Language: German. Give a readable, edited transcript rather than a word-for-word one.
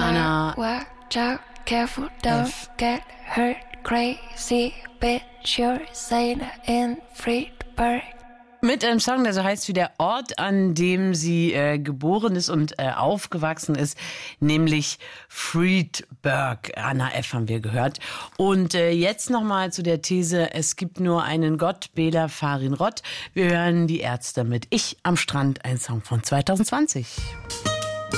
Anna Watch out, careful, don't get hurt, crazy bitch, you're sane in Friedberg. mit einem Song, der so heißt wie der Ort, an dem sie geboren ist und aufgewachsen ist, nämlich Friedberg. Anna F. haben wir gehört. Und jetzt nochmal zu der These, es gibt nur einen Gott, Bela Farin Rott. Wir hören die Ärzte mit Ich am Strand, ein Song von 2020.